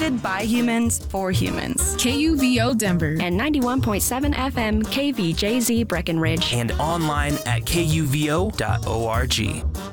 Hosted by humans for humans. KUVO Denver. And 91.7 FM KVJZ Breckenridge. And online at kuvo.org.